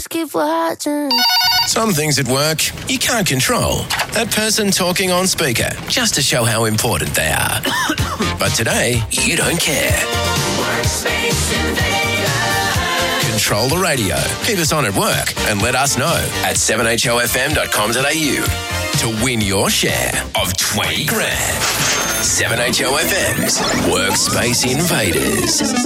just keep watching. Some things at work you can't control. That person talking on speaker just to show how important they are. But today, you don't care. Workspace Invader. Control the radio. Keep us on at work and let us know at 7hofm.com.au to win your share of 20 grand. 7HOFM's Workspace Invaders.